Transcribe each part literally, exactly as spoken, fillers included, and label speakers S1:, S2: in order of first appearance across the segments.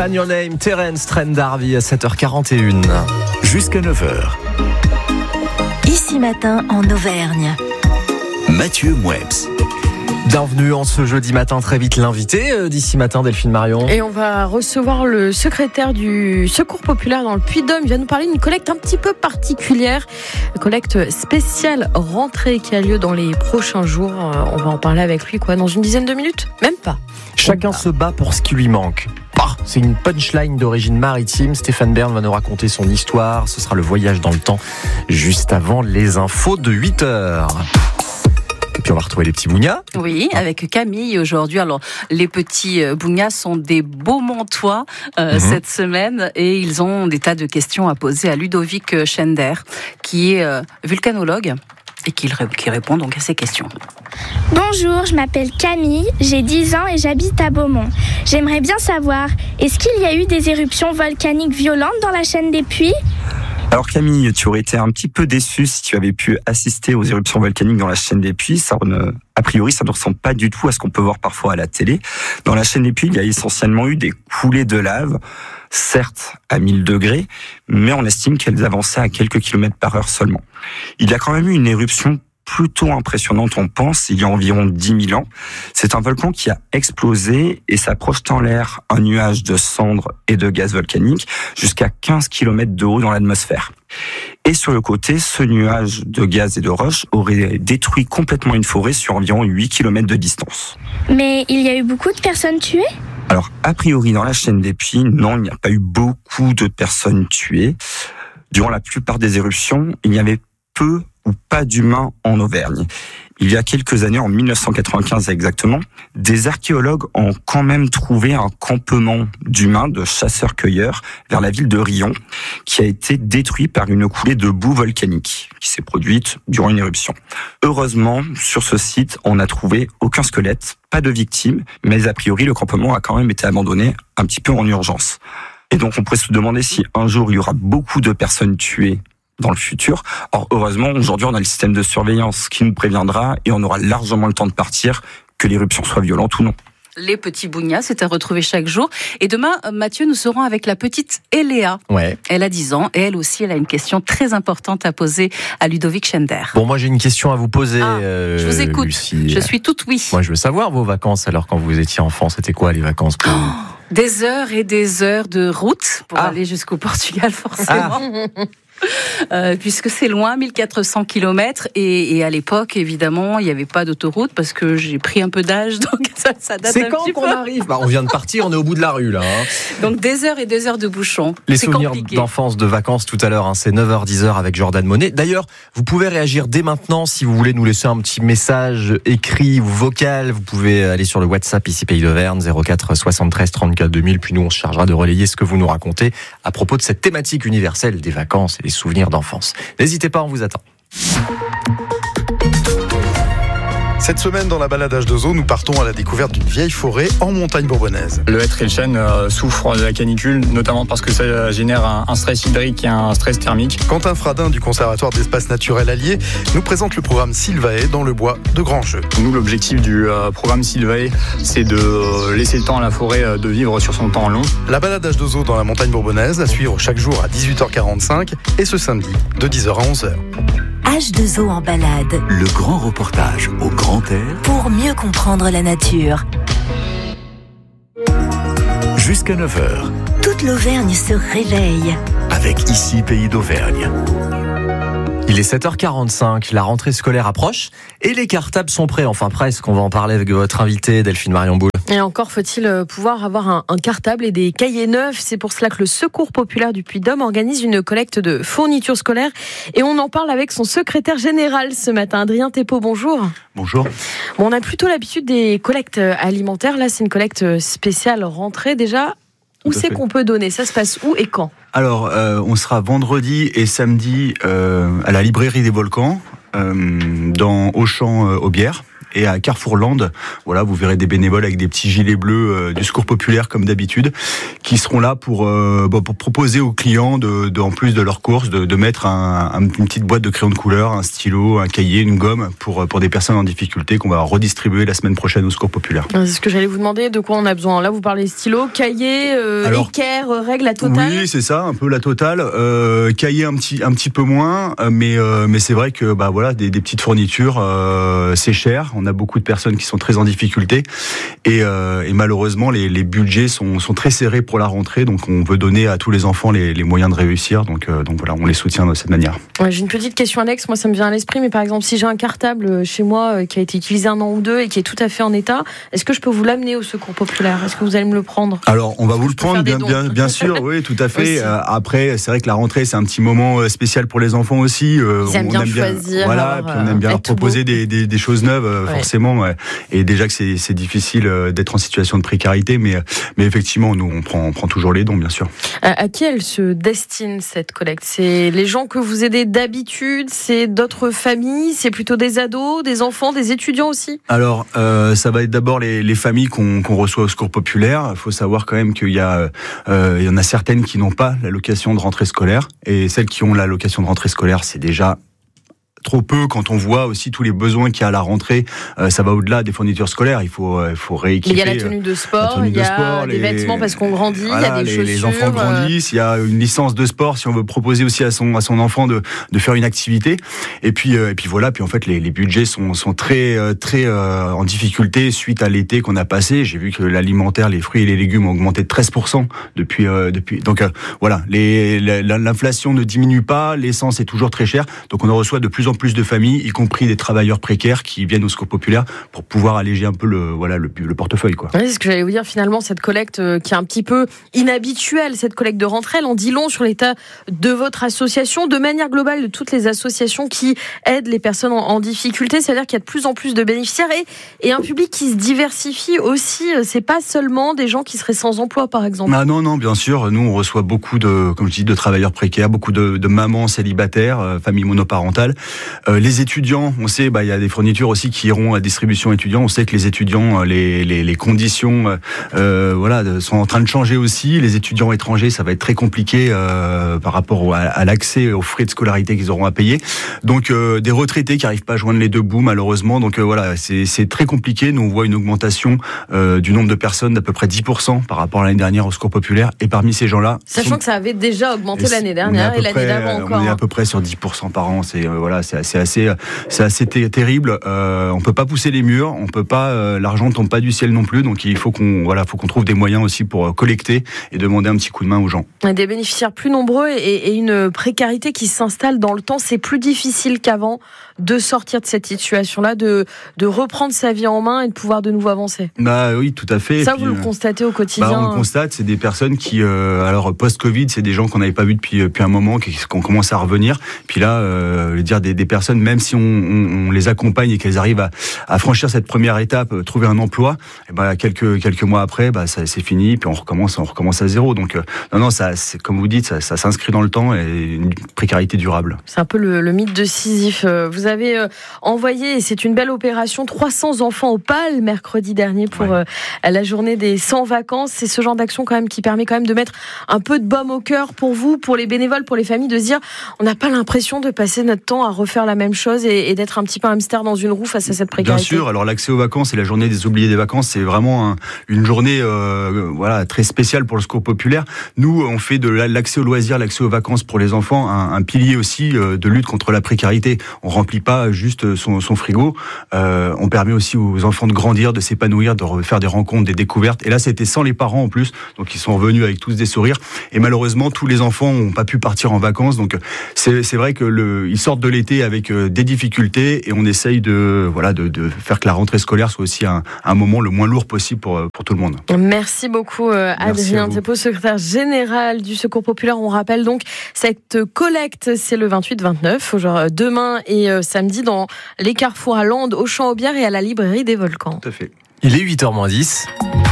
S1: Sign Your Name, Terence Trent D'Arby à sept heures quarante et une.
S2: Jusqu'à neuf heures.
S3: Ici matin en Auvergne.
S2: Mathieu Mouebs.
S1: Bienvenue en ce jeudi matin, très vite l'invité euh, d'ici matin, Delphine Marion.
S4: Et on va recevoir le secrétaire du Secours populaire dans le Puy-de-Dôme. Il va nous parler d'une collecte un petit peu particulière, une collecte spéciale rentrée qui a lieu dans les prochains jours. Euh, on va en parler avec lui quoi, dans une dizaine de minutes, même pas.
S1: Chacun se bat pour ce qui lui manque. Bah, c'est une punchline d'origine maritime. Stéphane Bern va nous raconter son histoire. Ce sera le voyage dans le temps, juste avant les infos de huit heures. Et puis on va retrouver les petits bougnas.
S5: Oui, avec Camille aujourd'hui. Alors les petits bougnas sont des Beaumontois euh, mmh. cette semaine et ils ont des tas de questions à poser à Ludovic Schender, qui est euh, vulcanologue et qui, qui répond donc à ces questions.
S6: Bonjour, je m'appelle Camille, j'ai dix ans et j'habite à Beaumont. J'aimerais bien savoir, est-ce qu'il y a eu des éruptions volcaniques violentes dans la chaîne des Puys ?
S7: Alors Camille, tu aurais été un petit peu déçue si tu avais pu assister aux éruptions volcaniques dans la chaîne des Puys. Ça ne, a priori, ça ne ressemble pas du tout à ce qu'on peut voir parfois à la télé. Dans la chaîne des Puys, il y a essentiellement eu des coulées de lave, certes à mille degrés, mais on estime qu'elles avançaient à quelques kilomètres par heure seulement. Il y a quand même eu une éruption plutôt impressionnante, on pense, il y a environ dix mille ans. C'est un volcan qui a explosé et ça projette en l'air un nuage de cendres et de gaz volcanique jusqu'à quinze kilomètres de haut dans l'atmosphère. Et sur le côté, ce nuage de gaz et de roches aurait détruit complètement une forêt sur environ huit kilomètres de distance.
S6: Mais il y a eu beaucoup de personnes tuées ?
S7: Alors, a priori, dans la chaîne des Puys, non, il n'y a pas eu beaucoup de personnes tuées. Durant la plupart des éruptions, il y avait peu ou pas d'humains en Auvergne. Il y a quelques années, en mille neuf cent quatre-vingt-quinze exactement, des archéologues ont quand même trouvé un campement d'humains, de chasseurs-cueilleurs, vers la ville de Rion, qui a été détruit par une coulée de boue volcanique, qui s'est produite durant une éruption. Heureusement, sur ce site, on n'a trouvé aucun squelette, pas de victimes, mais a priori, le campement a quand même été abandonné un petit peu en urgence. Et donc, on pourrait se demander si un jour, il y aura beaucoup de personnes tuées dans le futur. Or, heureusement, aujourd'hui, on a le système de surveillance qui nous préviendra et on aura largement le temps de partir, que l'éruption soit violente ou non.
S5: Les petits bougnas, c'est à retrouver chaque jour. Et demain, Mathieu, nous serons avec la petite Eléa.
S1: Ouais.
S5: Elle a dix ans et elle aussi, elle a une question très importante à poser à Ludovic Schender.
S1: Bon, moi j'ai une question à vous poser.
S5: Ah,
S1: euh,
S5: je vous écoute.
S1: Lucie.
S5: Je suis toute oui.
S1: Moi, je veux savoir vos vacances. Alors, quand vous étiez enfant, c'était quoi les vacances pour vous ?
S5: Des heures et des heures de route pour
S1: ah.
S5: aller jusqu'au Portugal, forcément.
S1: Ah.
S5: Euh, puisque c'est loin, mille quatre cents kilomètres, et, et à l'époque, évidemment, il n'y avait pas d'autoroute, parce que j'ai pris un peu d'âge, donc ça, ça date
S1: c'est
S5: un
S1: quand
S5: petit
S1: qu'on
S5: peu.
S1: arrive bah, on vient de partir, on est au bout de la rue, là. Hein.
S5: Donc des heures et des heures de bouchons.
S1: Les
S5: c'est
S1: souvenirs
S5: compliqué.
S1: d'enfance, de vacances tout à l'heure, hein, c'est neuf heures dix avec Jordan Monet. D'ailleurs, vous pouvez réagir dès maintenant si vous voulez nous laisser un petit message écrit ou vocal. Vous pouvez aller sur le WhatsApp ici Pays d'Auvergne, zéro quatre soixante-treize trente-quatre deux mille, puis nous on se chargera de relayer ce que vous nous racontez à propos de cette thématique universelle des vacances et des souvenirs d'enfance. N'hésitez pas, on vous attend.
S8: Cette semaine, dans la baladage de zoo, nous partons à la découverte d'une vieille forêt en montagne bourbonnaise.
S9: Le hêtre et le chêne euh, souffrent de la canicule, notamment parce que ça génère un, un stress hydrique et un stress thermique.
S8: Quentin Fradin du Conservatoire d'Espaces Naturels Alliés nous présente le programme Sylvae dans le bois de Grands-Jeux.
S9: Nous, l'objectif du euh, programme Sylvae, c'est de euh, laisser le temps à la forêt euh, de vivre sur son temps long.
S8: La baladage de zoo dans la montagne bourbonnaise à suivre chaque jour à dix-huit heures quarante-cinq et ce samedi de dix heures à onze heures.
S3: H deux O en balade.
S2: Le grand reportage au grand air.
S3: Pour mieux comprendre la nature.
S2: Jusqu'à neuf heures.
S3: Toute l'Auvergne se réveille.
S2: Avec ici Pays d'Auvergne.
S1: Il est sept heures quarante-cinq, la rentrée scolaire approche et les cartables sont prêts, enfin presque. On va en parler avec votre invité Delphine Marion Boule.
S4: Et encore faut-il pouvoir avoir un, un cartable et des cahiers neufs. C'est pour cela que le Secours populaire du Puy-de-Dôme organise une collecte de fournitures scolaires. Et on en parle avec son secrétaire général ce matin. Adrien Thépeau, bonjour.
S10: Bonjour.
S4: Bon, on a plutôt l'habitude des collectes alimentaires. Là, c'est une collecte spéciale rentrée déjà. Où c'est qu'on peut donner ? Ça se passe où et quand ?
S10: Alors, euh, on sera vendredi et samedi euh, à la librairie des Volcans, euh, dans Auchan euh, Aubière. Et à Carrefourland, voilà, vous verrez des bénévoles avec des petits gilets bleus euh, du Secours populaire comme d'habitude, qui seront là pour, euh, bon, pour proposer aux clients, de, de, en plus de leurs courses, de, de mettre un, un, une petite boîte de crayons de couleur, un stylo, un cahier, une gomme pour, pour des personnes en difficulté qu'on va redistribuer la semaine prochaine au Secours Populaire.
S4: C'est ce que j'allais vous demander, de quoi on a besoin. Là, vous parlez stylo, cahier, euh, Alors, équerre, règle, la totale.
S10: Oui, c'est ça, un peu la totale. Euh, cahier un petit, un petit peu moins, mais, euh, mais c'est vrai que bah, voilà, des, des petites fournitures, euh, c'est cher. On a beaucoup de personnes qui sont très en difficulté et, euh, et malheureusement, les, les budgets sont, sont très serrés pour la rentrée. Donc, on veut donner à tous les enfants les, les moyens de réussir. Donc, euh, donc voilà, on les soutient de cette manière.
S4: Ouais, j'ai une petite question annexe. Moi, ça me vient à l'esprit. Mais par exemple, si j'ai un cartable chez moi euh, qui a été utilisé un an ou deux et qui est tout à fait en état, est-ce que je peux vous l'amener au Secours Populaire ? Est-ce que vous allez me le prendre ?
S10: Alors, on va vous le prendre, bien, bien, bien sûr. Oui, tout à fait. euh, après, c'est vrai que la rentrée, c'est un petit moment spécial pour les enfants aussi. Euh,
S4: Ils aiment
S10: on
S4: bien
S10: aime
S4: choisir.
S10: Bien, voilà,
S4: alors,
S10: puis on aime bien leur proposer des, des, des choses neuves, ouais. forcément. Ouais. Et déjà que c'est, c'est difficile d'être en situation de précarité, mais, mais effectivement, nous, on prend, on prend toujours les dons, bien sûr.
S4: À, à qui elle se destine, cette collecte ? C'est les gens que vous aidez d'habitude ? C'est d'autres familles ? C'est plutôt des ados, des enfants, des étudiants aussi ?
S10: Alors, euh, ça va être d'abord les, les familles qu'on, qu'on reçoit au Secours Populaire. Il faut savoir quand même qu'il y a, euh, il y en a certaines qui n'ont pas l'allocation de rentrée scolaire. Et celles qui ont l'allocation de rentrée scolaire, c'est déjà trop peu quand on voit aussi tous les besoins qu'il y a à la rentrée. Euh, ça va au-delà des fournitures scolaires. Il faut, euh, il faut rééquiper.
S4: Il y a la tenue de sport, tenue il y a sport, des les, les vêtements parce qu'on grandit, voilà, il y a des
S10: les,
S4: chaussures.
S10: Les enfants grandissent. Il y a une licence de sport si on veut proposer aussi à son à son enfant de de faire une activité. Et puis euh, et puis voilà. Puis en fait les, les budgets sont sont très très euh, en difficulté suite à l'été qu'on a passé. J'ai vu que l'alimentaire, les fruits et les légumes ont augmenté de treize pour cent depuis euh, depuis. Donc euh, voilà, les, l'inflation ne diminue pas. L'essence est toujours très chère. Donc on en reçoit de plus en plus de familles, y compris des travailleurs précaires qui viennent au Secours Populaire pour pouvoir alléger un peu le, voilà, le, le portefeuille, quoi.
S4: Oui, c'est ce que j'allais vous dire, finalement, cette collecte euh, qui est un petit peu inhabituelle, cette collecte de rentrée, elle en dit long sur l'état de votre association, de manière globale de toutes les associations qui aident les personnes en, en difficulté. C'est-à-dire qu'il y a de plus en plus de bénéficiaires et, et un public qui se diversifie aussi. C'est pas seulement des gens qui seraient sans emploi, par exemple.
S10: Ah non, non, bien sûr. Nous, on reçoit beaucoup de, comme je dis, de travailleurs précaires, beaucoup de, de mamans célibataires, euh, familles monoparentales. Euh, les étudiants, on sait, bah, il y a des fournitures aussi qui iront à distribution étudiants. On sait que les étudiants, les, les, les conditions, euh, voilà, sont en train de changer aussi. Les étudiants étrangers, ça va être très compliqué euh, par rapport à, à l'accès aux frais de scolarité qu'ils auront à payer. Donc, euh, des retraités qui n'arrivent pas à joindre les deux bouts, malheureusement. Donc, euh, voilà, c'est, c'est très compliqué. Nous, on voit une augmentation euh, du nombre de personnes d'à peu près dix pour cent par rapport à l'année dernière au Secours Populaire. Et parmi ces gens-là,
S4: sachant sont... que ça avait déjà augmenté l'année dernière et l'année
S10: près,
S4: d'avant encore.
S10: On est à peu près sur dix pour cent par an. C'est euh, voilà, c'est assez, assez, c'est assez ter- terrible. Euh, on peut pas pousser les murs, on peut pas. Euh, l'argent tombe pas du ciel non plus. Donc il faut qu'on, voilà, faut qu'on trouve des moyens aussi pour euh, collecter et demander un petit coup de main aux gens.
S4: Des bénéficiaires plus nombreux et, et une précarité qui s'installe dans le temps. C'est plus difficile qu'avant de sortir de cette situation-là, de, de reprendre sa vie en main et de pouvoir de nouveau avancer.
S10: Bah oui, tout à fait.
S4: Ça,
S10: puis,
S4: vous le constatez au quotidien.
S10: Bah, on le constate, c'est des personnes qui, euh, alors post-Covid, c'est des gens qu'on n'avait pas vus depuis, depuis un moment, qui, qui ont commencé à revenir. Puis là, euh, dire des, des personnes, même si on, on, on les accompagne et qu'elles arrivent à, à franchir cette première étape, euh, trouver un emploi, et bah, quelques quelques mois après, bah ça c'est fini, puis on recommence, on recommence à zéro. Donc euh, non, non, ça, c'est comme vous dites, ça, ça s'inscrit dans le temps et une précarité durable.
S4: C'est un peu le, le mythe de Sisyphe. Vous avez euh, envoyé, et c'est une belle opération, trois cents enfants au P A L mercredi dernier pour ouais. euh, la journée des sans vacances. C'est ce genre d'action quand même qui permet quand même de mettre un peu de baume au cœur pour vous, pour les bénévoles, pour les familles, de se dire on n'a pas l'impression de passer notre temps à refaire la même chose et, et d'être un petit peu un hamster dans une roue face à cette précarité.
S10: Bien sûr. Alors l'accès aux vacances et la journée des oubliés des vacances, c'est vraiment un, une journée euh, voilà très spéciale pour le Secours Populaire. Nous, on fait de l'accès aux loisirs, l'accès aux vacances pour les enfants un, un pilier aussi euh, de lutte contre la précarité. On remplit pas juste son, son frigo. Euh, on permet aussi aux enfants de grandir, de s'épanouir, de faire des rencontres, des découvertes. Et là, c'était sans les parents en plus, donc ils sont revenus avec tous des sourires. Et malheureusement, tous les enfants n'ont pas pu partir en vacances. Donc c'est, c'est vrai que le, ils sortent de l'été avec des difficultés et on essaye de voilà de, de faire que la rentrée scolaire soit aussi un, un moment le moins lourd possible pour pour tout le monde.
S4: Merci beaucoup euh, Adrien Thépeau, secrétaire général du Secours Populaire. On rappelle donc cette collecte, c'est le vingt-huit vingt-neuf, genre demain et euh, samedi dans les carrefours à Landes, au Champ-Aubière et à la librairie des Volcans.
S10: Tout à fait.
S1: Il est huit heures moins dix.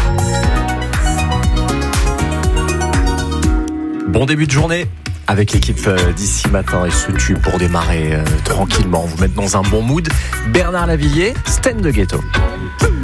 S1: Bon début de journée avec l'équipe d'ici matin et ce tube pour démarrer euh, tranquillement, vous mettre dans un bon mood. Bernard Lavilliers, Sten de Ghetto.